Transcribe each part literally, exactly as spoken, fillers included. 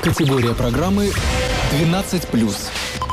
Категория программы двенадцать плюс.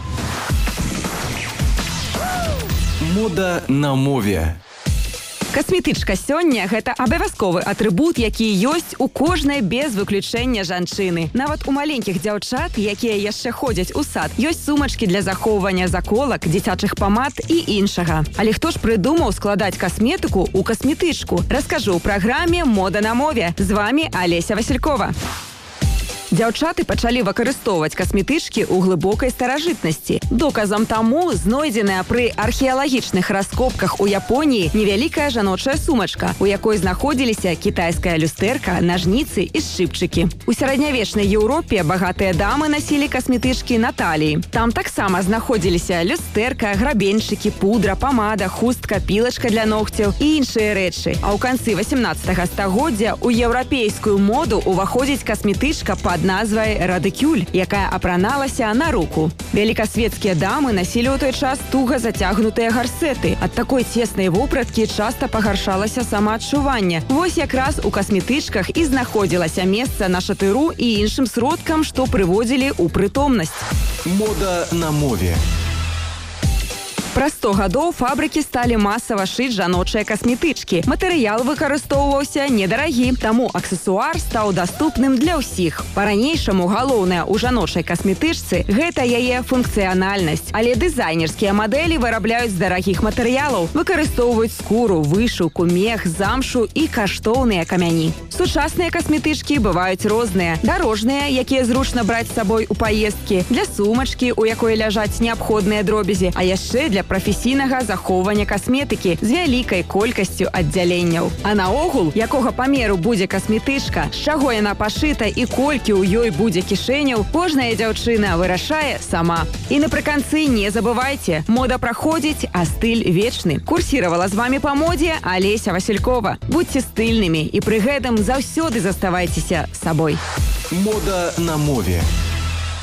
Мода на мове. Касметычка сёння – гэта абавязковы атрыбут, які ёсць у кожнай без выключэння жанчыны. Нават у маленькіх дзяўчат, якія яшчэ ходзяць у сад, ёсць сумачкі для захоўвання заколак, дзіцячых памад і іншага. Але хто ж прыдумаў складаць касметыку ў касметычку? Раскажу ў праграме «Мода на мове». З вами Алеся Василькова. Дзяўчаты пачалі выкарыстоўваць касметычкі ў глыбокай старажытнасці. Доказам таму знойдзеная пры археалагічных раскопках у Японіі невялікая жаночая сумачка, у якой знаходзіліся кітайская люстэрка, нажніцы і шчыпчыкі. У сярэднявечнай Еўропе багатыя дамы насілі касметычкі на таліі. Там таксама знаходзіліся люстэрка, грабеньчыкі, пудра, памада, хустка, пілачка для ногцяў і іншыя рэчы. А ў канцы васямнаццатага стагоддзя ў еўрапейскую моду ўваходзіць касметычка пад назвай радыкюль, якая апраналася на руку. Вялікасветскія дамы насілі ў той час туга зацягнутыя гарсеты. Ад такой цеснай вопраткі часта пагаршалася самаадчуванне. Вось якраз у касметычках і знаходзілася месца на шатыру і іншым сродкам, што прыводзілі ў прытомнасць. Мода на мове. Праз сто гадоў фабрыкі сталі масава шыць жаночыя касметычкі. Матэрыял выкарыстоўваўся недарагі, таму аксесуар стаў даступным для ўсіх. Па-ранейшаму галоўнае ў жаночай касметычцы – гэта яе функцыянальнасць. Але дызайнерскія мадэлі вырабляюць з дарагіх матэрыялаў, выкарыстоўваюць скуру, вышыўку, мех, замшу і каштоўныя камяні. Сучасныя касметычкі бываюць розныя. Дарожныя, якія зручна браць з сабой у паездкі, для сумачкі, у якой ляжаць неабходныя дробязі, а яшчэ для прафесійнага захоўвання касметыкі з вялікай колькасцю аддзяленняў. А наогул, якога памеру будзе касметычка, з чаго яна пашыта і колькі ў ёй будзе кішэняў, кожная дзяўчына вырашае сама. І напрыканцы не забывайце, мода праходзіць, а стыль вечны. Курсіравала з вами па модзе Алеся Василькова. Будьце стыльнымі і пры гэтым заўсёды заставайцеся сабой. Мода на мове.